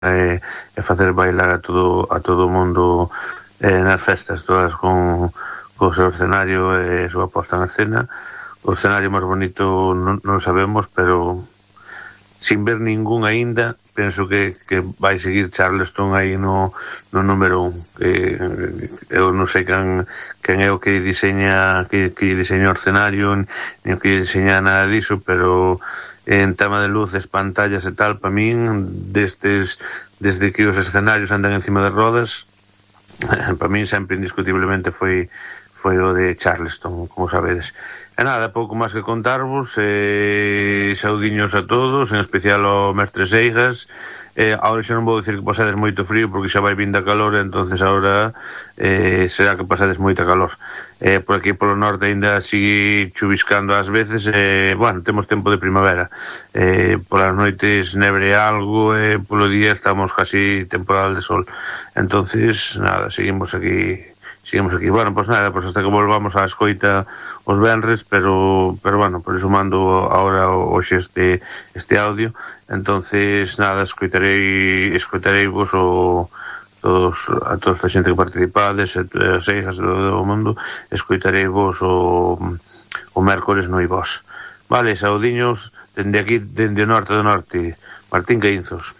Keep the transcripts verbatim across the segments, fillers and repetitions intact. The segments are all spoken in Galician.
e, e facer bailar a todo a todo o mundo eh, nas festas, todas con, con o seu escenario e a súa posta en escena. O escenario máis bonito non, non sabemos, pero sin ver ningún aínda, penso que, que vai seguir Charleston aí no, no número un. Que, eu non sei quen, quen é o que diseña que, que diseña o escenario, ni o que diseña nada diso, pero en tema de luces, pantallas e tal, para min, destes, desde que os escenarios andan encima de rodas, para min sempre indiscutiblemente foi foi o de Charleston, como sabedes. E nada, pouco máis que contarvos, eh, saudiños a todos, en especial ao mestre Seixas. Eh, ahora xa non vou dicir que pasades moito frío, porque xa vai vindo a calor, entonces ahora eh, será que pasades moita calor. Eh, por aquí polo norte ainda sigue chuviscando ás veces, eh, bueno, temos tempo de primavera. Eh, polas noites nebre algo, e eh, polo día estamos casi temporal de sol. Entonces, nada, seguimos aquí... Seguimos aquí. Bueno, pues nada, pues hasta que volvamos á escoita os venres, pero pero bueno, por iso mando ahora hoxe este este audio. Entonces, nada, escoitarei escoitarei vos o todos a toda esta xente que participades, as Seixas e todo o mundo, escoitarei vos o o mércores no Ivós. Vale, saudiños, dende aquí, dende o norte do norte, Martín Caínzos.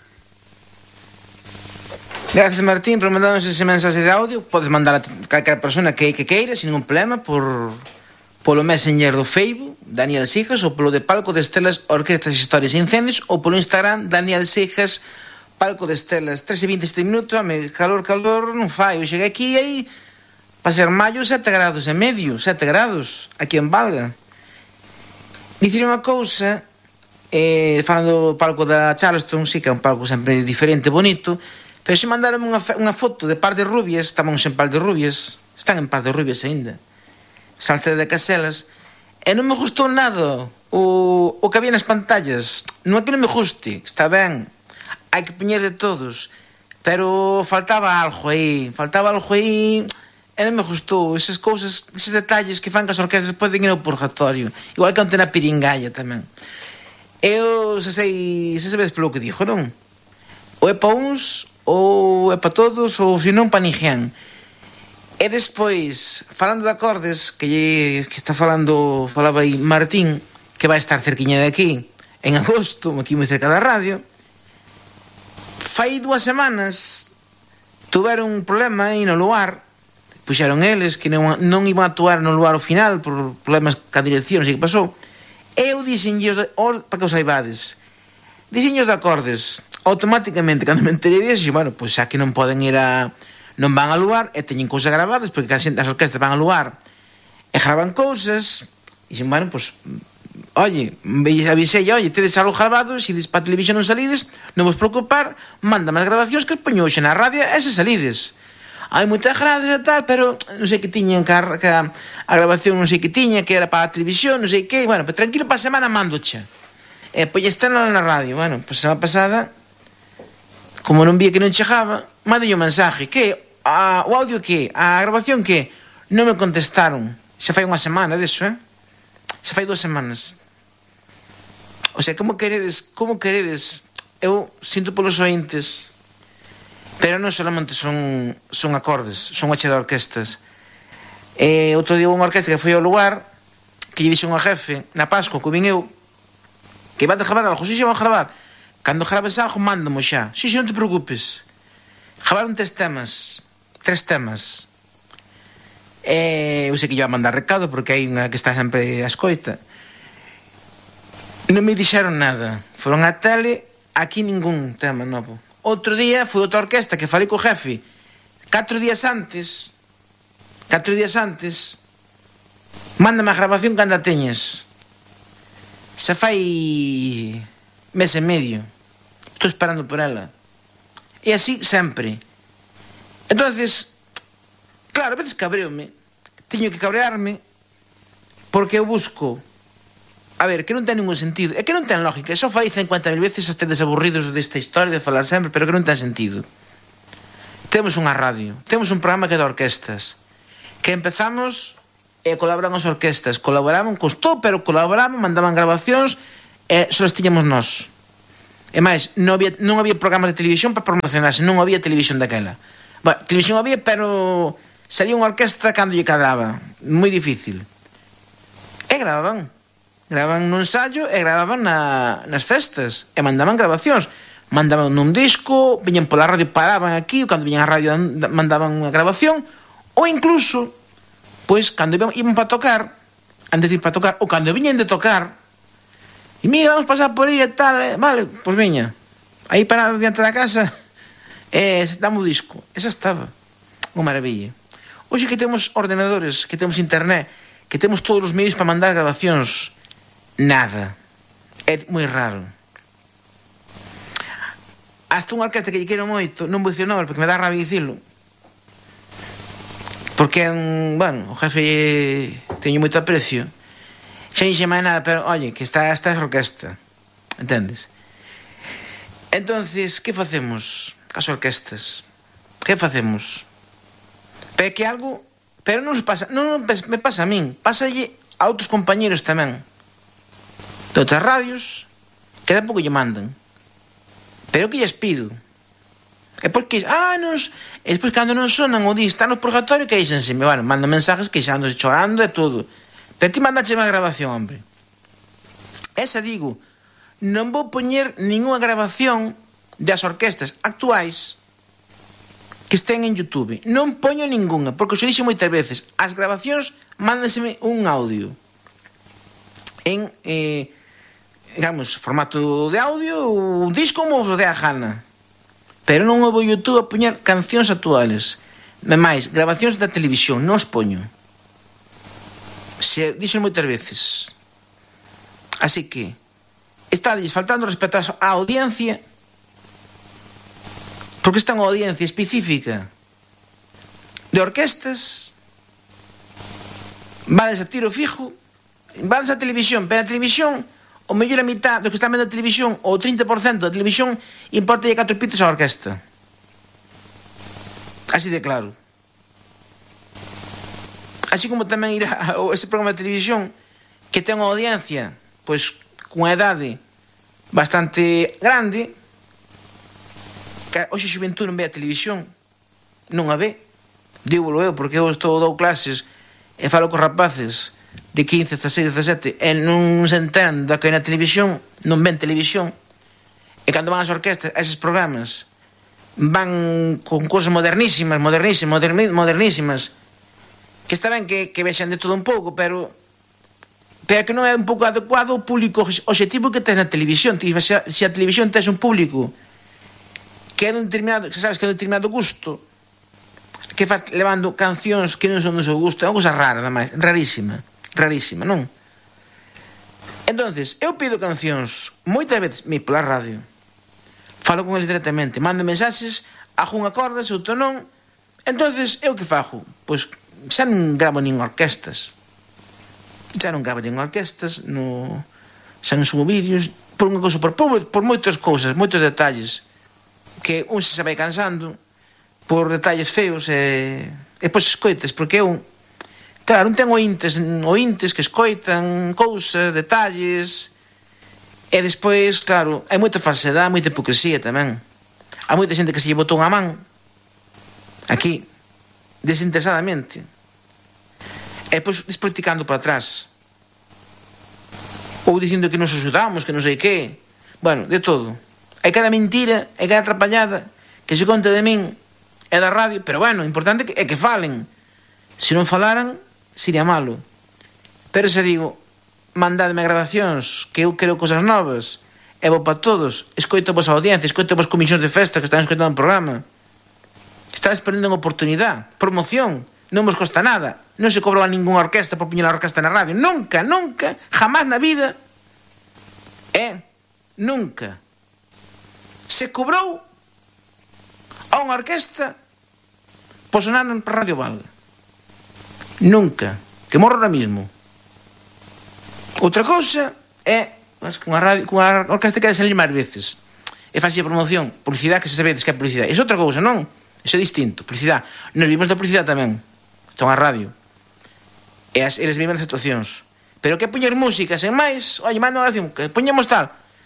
Gracias, Martín, por mandarnos ese mensaxe de audio. Podes mandar a calquera persona que, que queira, sin ningún problema, por polo Messenger do Facebook, Daniel Seixas, ou polo de Palco de Estelas, Orquestas, Historias e Incendios, ou polo Instagram, Daniel Seixas, Palco de Estelas. tres e vinte este minuto, ame, calor, calor, non fai. Eu cheguei aquí e aí, para ser maio, sete grados e medio, sete grados, aquí en Valga. Dicir unha cousa, eh, falando do Palco da Charleston, sí que é un palco sempre diferente, bonito, pero se mandaron unha, unha foto de Par de Rubias, estábamos en Par de Rubias, están en Par de Rubias aínda, Salceda de Caselas, e non me gustou nada o, o que había nas pantallas. Non é que non me guste, está ben, hai que poñer de todos, pero faltaba algo aí, faltaba algo aí, e non me gustou esas cousas, eses detalles que fan que as orquestas poden ir ao purgatorio, igual que onte na Piringalla tamén. Eu se sei, se sabedes polo que dixo, non? Ou é pa uns, ou é para todos, ou se non pa ninguén. E despois, falando de acordes, que, lle, que está falando, falaba aí Martín, que vai estar cerquiña de aquí en agosto, aquí moi cerca da radio. Fai dúas semanas tuveron un problema aí no lugar, puxeron eles que non, non iban a actuar no lugar ao final por problemas ca dirección, así que pasou. Eu dixenlles, para que os saibades, dixenlles de acordes, automáticamente, cando me enterei disso, bueno, pois xa que non poden ir a... non van a lugar, e teñen cousas grabadas, porque as orquestas van a lugar e graban cousas, e dixen, bueno, pois, oye, avisei, oye, tedes algo grabado, se dis para televisión non salides, non vos preocupar, mándame as grabacións que poño hoxe na radio, e se salides. Hai moitas gracias e tal, pero non sei que tiñan, que a, que a, a grabación non sei que tiña, que era para a televisión, non sei que, bueno, pero tranquilo, para a semana mandocha. E pois está na radio, bueno, pois a semana pasada, como non vía que non chegaba, mandei un mensaje, que, a, o audio que, a grabación que, non me contestaron, xa fai unha semana deso, eh? Xa fai dúas semanas. O sea, como queredes, como queredes, eu sinto polos ointes, pero non solamente son, son acordes, son unha che de orquestas. E outro día unha orquesta que foi ao lugar, que lle dixo unha jefe, na Pascua, que vin eu, que iba a gravar algo, si, xa van a gravar. Cando grabes algo, mándamo xa. Si, si, non te preocupes. Gravaron tres temas. Tres temas. E eu sei que lle va a mandar recado, porque hai unha que está sempre a escoita. Non me dixeron nada. Foron á tele, aquí ningún tema novo. Outro día foi outra orquesta que falei co jefe. Catro días antes, catro días antes, mándame a grabación cando a teñes. Xa fai mes e medio. Estou esperando por ela. E así sempre. Entonces, claro, a veces cabreome. Teño que cabrearme porque eu busco, a ver, que non ten ningún sentido. É que non ten lógica. Só fai cincuenta mil veces estedes aburridos desta historia de falar sempre, pero que non ten sentido. Temos unha radio, temos un programa que é de orquestas, que empezamos e colaboran as orquestas. Colaboraban, costou, pero colaboraban, mandaban grabacións, e só as tiñamos nós. E máis, non había, non había programas de televisión para promocionarse, non había televisión daquela. Bueno, televisión había, pero salía unha orquesta cando lle cadraba. Moi difícil. E gravaban. Gravaban no ensayo e gravaban na, nas festas. E mandaban grabacións. Mandaban nun disco, viñan pola radio, paraban aquí, cando viñan a radio mandaban unha grabación, ou incluso, pois, cando iban, iban para tocar, antes de ir para tocar, ou cando viñan de tocar, e mira, vamos pasar por aí e tal, eh, vale, pois viña, aí parado diante da casa, e eh, damos o disco. Esa estaba, unha maravilla. Hoxe que temos ordenadores, que temos internet, que temos todos os medios para mandar grabacións, nada. É moi raro. Hasta unha orquesta que lle quero moito, non vou dicir nome porque me dá rabia dicilo. Porque, bueno, o jefe teño moito aprecio. Xa non xe máis nada, pero, oye, que está esta orquesta. Entendes? Entonces, que facemos as orquestas? Que facemos? Pero que algo... Pero non nos pasa... Non, non me pasa a min. Pásalle a outros compañeros tamén. De outras radios que tampouco lle mandan. Pero que lles pido? É porque, ah, nos... E despois cando non sonan ou di, están no purgatorio, queixanse. Bueno, mandan mensajes queixándose, chorando e todo. Pero ti mandache má grabación, hombre. Esa digo, non vou poñer ninguna grabación das orquestas actuais que estén en YouTube. Non poño ninguna, porque os dixo moitas veces. As grabacións mándaseme un audio. En... Eh, digamos, formato de audio, un disco como o de a gana. Pero non vou YouTube a poñer cancións actuales. Demais, grabacións da televisión, non os poño. Se dixen moitas veces. Así que estades faltando respeto á audiencia, porque está unha audiencia específica de orquestas, vades a tiro fijo, vades a televisión, pero a televisión o mellor a mitad do que está vendo a televisión, ou o trinta por ciento da televisión, importa lle catro pitos á orquesta. Así de claro. Así como tamén ir a ese programa de televisión que ten unha audiencia, pois, cunha edade bastante grande, que hoxe a xuventude non ve a televisión, non a ve. Dígolo eu, porque eu estou dou clases e falo cos rapaces de quince, dezasseis, dezasete e non se enteran da que hai na televisión, non ven televisión, e cando van as orquestas a eses programas van con cosas modernísimas modernísimas, modernísimas que está ben que, que vexan de todo un pouco, pero pero que non é un pouco adecuado o público objetivo que tes na televisión. Se a, se a televisión tes un público que é un determinado, que sabes que é un determinado gusto, que faz levando cancións que non son do seu gusto, é unha cosa rara, nada máis, rarísima rarísima, non? Entonces, eu pido cancións moitas veces, me pola radio, falo con eles directamente, mando mensaxes, hago un acorde, se outro non. Entonces, eu que fago? Pois xa non gravo nin orquestas, xa non gravo nin orquestas, no, xa non subo vídeos, por unha cousa, por, por, por moitas cousas, moitos detalles, que un se vai cansando, por detalles feos, e, e pois escoites, porque eu, claro, non ten ointes, ointes que escoitan cousas, detalles, e despois, claro, hai moita falsedade, moita hipocresía tamén. Hai moita xente que se lle botou unha man aquí, desinteresadamente, e depois despoliticando para atrás, ou dicindo que nos axudamos, que non sei que, bueno, de todo. Hai cada mentira, hai cada atrapallada que se conta de min e da radio, pero bueno, o importante é que falen. Se non falaran, sería malo. Pero se digo, mandadme grabacións, que eu quero cosas novas, e vou para todos, escoito vos a audiencia, escoito vos comisións de festa que están escoitando o programa. Estades perdendo unha oportunidade, promoción, non vos costa nada, non se cobraba ninguna orquesta por poñer a orquesta na radio, nunca, nunca, jamás na vida, e nunca se cobrou a unha orquesta por sonar na Radio Valga. Nunca, que morro ahora mismo. Outra cousa é cunha radio, cunha orquesta que hai de salir máis veces e faxe promoción, publicidade, que se sabedes que é publicidade. Iso é outra cousa, non? Iso é distinto, publicidade. Nos vimos da publicidade tamén. Estão a radio e as, eles viven as actuacións. Pero que poñer música sen máis, oye, manda unha oración, que poñemos tal,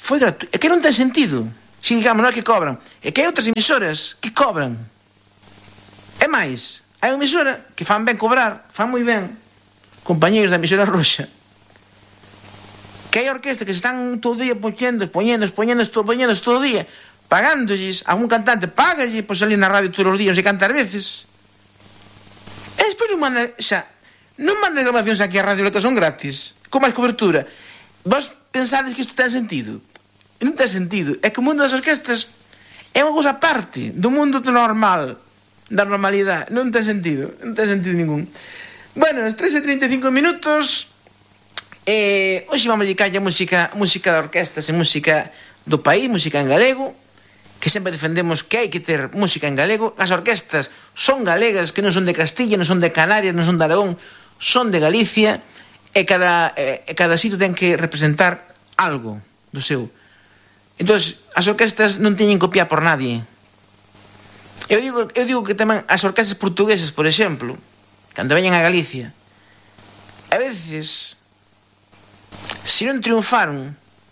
foi gratuito. É que non ten sentido. Si, digamos, non é que cobran. É que hai outras emisoras que cobran. É máis, hai unha emisora que fan ben cobrar, fan moi ben, compañeiros da emisora roxa, que hai orquesta que se están todo o día poñendo, poñendo, poñendo, poñendo todo o día, pagándolles, a un cantante págalle por salir na radio todos os días e cantar veces. E despois non manda, xa, non manda grabacións aquí a Radio que son gratis, con máis cobertura. Vos pensades que isto ten sentido? Non ten sentido. É que o mundo das orquestas é unha cosa aparte do mundo normal, da normalidade. Non ten sentido, non ten sentido ningún. Bueno, as tres e trinta e cinco minutos, eh, hoxe vamos dedicar a música, música de orquestas e música do país, música en galego, que sempre defendemos que hai que ter música en galego. As orquestas son galegas, que non son de Castilla, non son de Canarias, non son de Aragón, son de Galicia, e cada, e cada sitio ten que representar algo do seu. Entón, as orquestas non teñen copiar por nadie. Eu digo, eu digo que tamén as orquestas portuguesas, por exemplo, cando veñen a Galicia, a veces, se non triunfaron,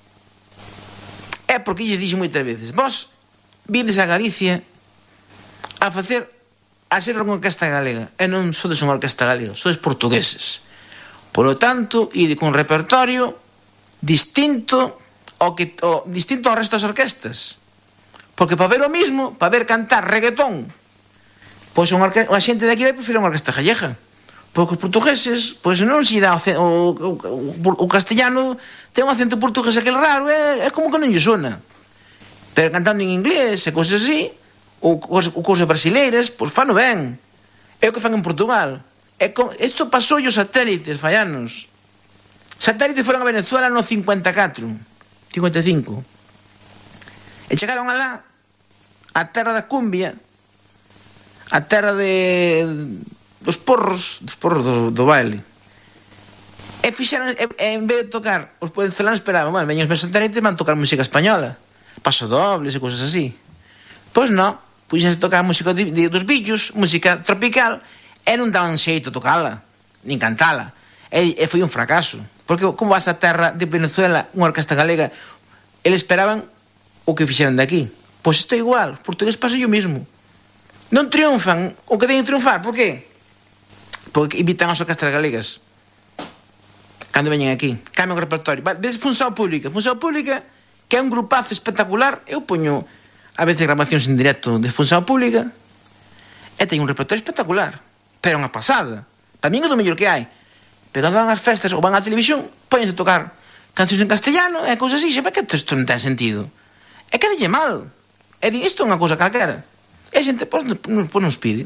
é porque lles dixen moitas veces: vos vindes a Galicia a facer, a ser unha orquesta galega, e non sodes unha orquesta galega, sodes portugueses. Por lo tanto, ide con un repertorio distinto ao que, o, distinto ao resto das orquestas. Porque para ver o mismo, para ver cantar reggaetón, pois unha, orque, unha xente de aquí vai preferir unha orquesta gallega. Porque os portugueses, pois non se dá o, o, o, o castellano ten un acento portugués aquel raro, é, é como que non lle sona. Pero cantando en inglés e cousas así, ou, ou cousas brasileiras, pois fano ben. É o que fan en Portugal. Isto pasou os satélites fallanos. Satélites foron a Venezuela no cincuenta e catro, cincuenta e cinco, e chegaron alá, a terra da cumbia, a terra de dos porros, dos porros do, do baile, e fixeron, e, e en vez de tocar os venezolanos esperaban, bueno, veñen os meus satélites, van tocar música española, pasodobles e cousas así. Pois non, puxense tocar música de, de, dos billos, música tropical, e non daban xeito a tocala, nin cantala, e, e foi un fracaso. Porque como vas a terra de Venezuela, unha orquesta galega, eles esperaban o que fixeran de aquí. Pois isto é igual, os portugueses pasa o mismo. Non triunfan o que teñen que triunfar, por qué? Porque invitan as orquestas galegas cando veñen aquí, cambian o repertorio. Ves Función Pública, Función Pública, que é un grupazo espectacular. Eu poño a veces grabacións en directo de Función Pública e teño un repertorio espectacular, pero unha pasada. Para min é do mellor que hai. Pero cando van ás festas ou van á televisión, póñense a tocar cancións en castellano e cousas así, xa, para que isto non ten sentido. É que dille mal. E di, isto é unha cousa calquera. E a xente, pois, non nos pide.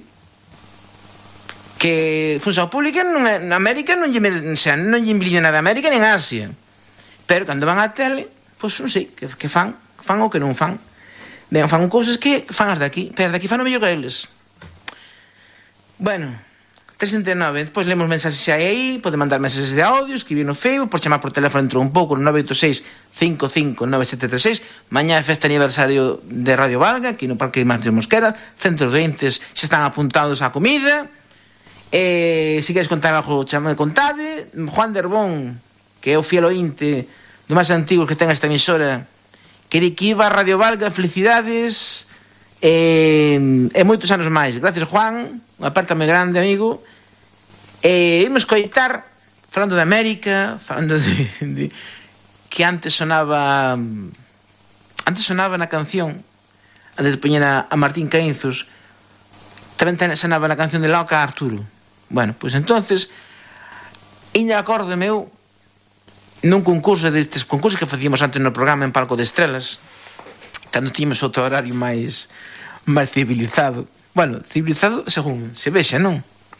Que Función Pública non é, na América non lle, xa, non lle envidia nada a América nin a Asia. Pero cando van á tele, pois non sei, que, que fan, fan ou que non fan. Ben, fan cousas que fan as de aquí, pero de aquí fan o mellor que eles. Bueno, tres e nove, depois lemos mensaxes xa aí, pode mandar mensaxes de audio, escribir no Facebook, por chamar por teléfono dentro un pouco no nove oito seis, cinco cinco nove sete tres seis. Mañá é festa aniversario de Radio Valga, aquí no Parque de Martínez Mosquera, centros doentes xa están apuntados á comida. E se queres contar algo, chame contade. Juan de Herbón, que é o fiel ointe do máis antigo que ten esta emisora, que di que iba a Radio Valga, felicidades e, e moitos anos máis. Gracias, Juan, unha aperta moi grande, amigo. E imos coitar, falando de América, falando de, de que antes sonaba antes sonaba na canción, antes de poñer a, a Martín Caínzos, tamén ten, sonaba na canción de Loca Arturo. Bueno, pois pues entonces ainda acordo meu nun concurso destes concursos que facíamos antes no programa en Palco de Estrelas, cando tínhamos outro horario máis máis civilizado. Bueno, civilizado según se vexa, non?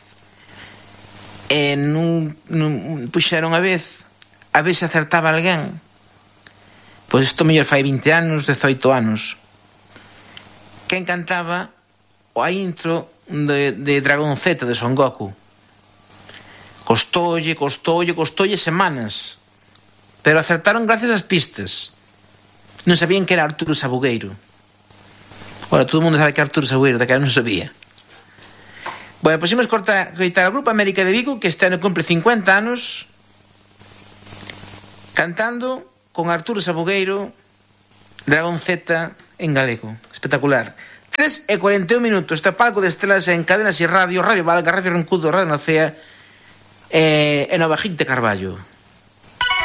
E nun, nun puxeron a vez a vez se acertaba alguén. Pois isto mellor fai vinte anos, dezoito anos, quen cantaba a intro de, de Dragon Z de Son Goku. Costoulle, costoulle, costoulle semanas, pero acertaron gracias ás pistas. Non sabían que era Arturo Sabugueiro. Ora, todo o mundo sabe que Arturo Sabugueiro, daquela non sabía. Bueno, pois imos cortar, coitar ao Grupo América de Vigo, que este ano cumple cincuenta anos, cantando con Arturo Sabugueiro Dragon Z en galego. Espectacular. tres e cuarenta e un minutos. Este palco de estrelas en Cadenas e Radio, Radio Valga, Radio Rencudo, Radio Nacea e, e Nova Gente Carballo.